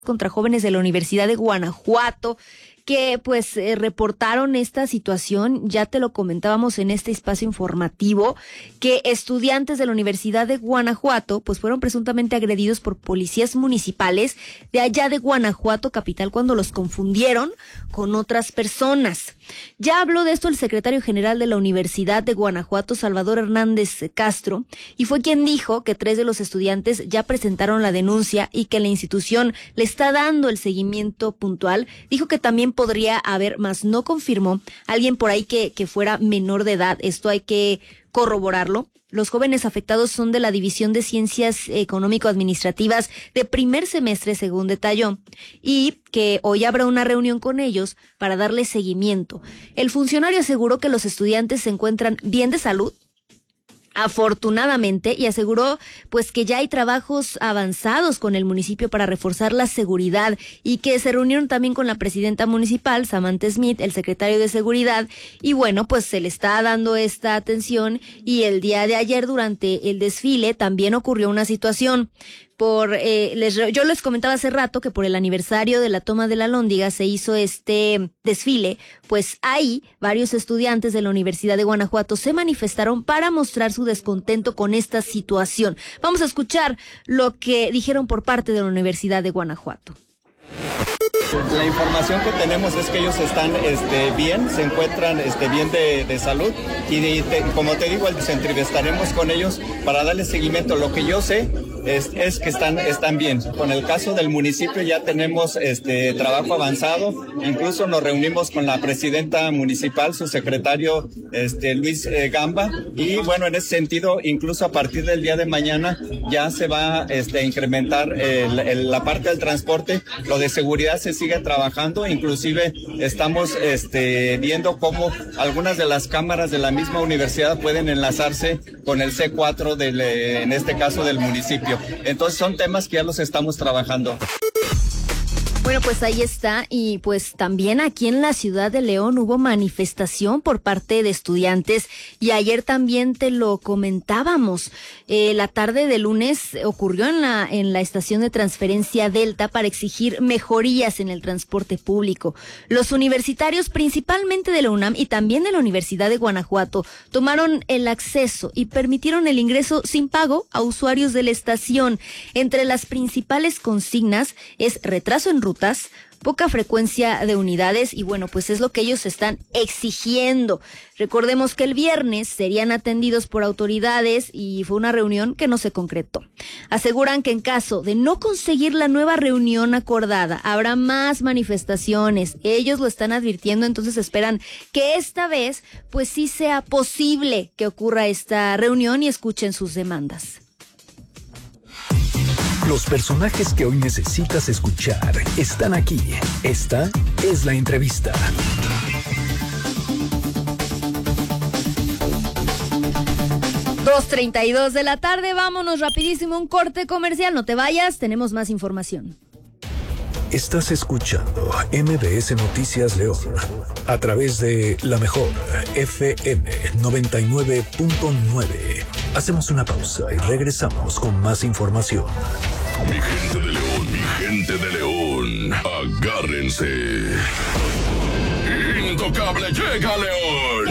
contra jóvenes de la Universidad de Guanajuato que pues reportaron esta situación. Ya te lo comentábamos en este espacio informativo, que estudiantes de la Universidad de Guanajuato pues fueron presuntamente agredidos por policías municipales de allá de Guanajuato capital cuando los confundieron con otras personas. Ya habló de esto el secretario general de la Universidad de Guanajuato, Salvador Hernández Castro, y fue quien dijo que 3 de los estudiantes ya presentaron la denuncia y que la institución le está dando el seguimiento puntual. Dijo que también podría haber, más no confirmó, alguien por ahí que fuera menor de edad. Esto hay que corroborarlo. Los jóvenes afectados son de la División de Ciencias Económico-Administrativas de primer semestre, según detalló, y que hoy habrá una reunión con ellos para darle seguimiento. El funcionario aseguró que los estudiantes se encuentran bien de salud, afortunadamente, y aseguró pues que ya hay trabajos avanzados con el municipio para reforzar la seguridad y que se reunieron también con la presidenta municipal, Samantha Smith, el secretario de seguridad, y bueno, pues se le está dando esta atención. Y el día de ayer durante el desfile también ocurrió una situación. Yo les comentaba hace rato que por el aniversario de la toma de la Alhóndiga se hizo este desfile, pues ahí varios estudiantes de la Universidad de Guanajuato se manifestaron para mostrar su descontento con esta situación. Vamos a escuchar lo que dijeron por parte de la Universidad de Guanajuato. La información que tenemos es que ellos están bien, se encuentran bien de salud y como te digo, entrevistaremos con ellos para darles seguimiento. Lo que yo sé es que están bien. Con el caso del municipio ya tenemos trabajo avanzado, incluso nos reunimos con la presidenta municipal, su secretario Luis Gamba, y bueno, en ese sentido, incluso a partir del día de mañana ya se va a incrementar la parte del transporte. Lo de seguridad se sigue trabajando, inclusive estamos viendo cómo algunas de las cámaras de la misma universidad pueden enlazarse con el C4 en este caso del municipio. Entonces son temas que ya los estamos trabajando. Bueno, pues ahí está. Y pues también aquí en la ciudad de León hubo manifestación por parte de estudiantes, y ayer también te lo comentábamos. La tarde de lunes ocurrió en la estación de transferencia Delta para exigir mejorías en el transporte público. Los universitarios, principalmente de la UNAM y también de la Universidad de Guanajuato, tomaron el acceso y permitieron el ingreso sin pago a usuarios de la estación. Entre las principales consignas es retraso en rutas, poca frecuencia de unidades, y bueno, pues es lo que ellos están exigiendo. Recordemos que el viernes serían atendidos por autoridades y fue una reunión que no se concretó. Aseguran que en caso de no conseguir la nueva reunión acordada, habrá más manifestaciones. Ellos lo están advirtiendo, entonces esperan que esta vez pues sí sea posible que ocurra esta reunión y escuchen sus demandas. Los personajes que hoy necesitas escuchar están aquí. Esta es la entrevista. Dos 2:32 de la tarde, vámonos rapidísimo, un corte comercial, no te vayas, tenemos más información. Estás escuchando MBS Noticias León a través de la mejor FM 99.9. Hacemos una pausa y regresamos con más información. Mi gente de León, mi gente de León, agárrense. Intocable llega a León.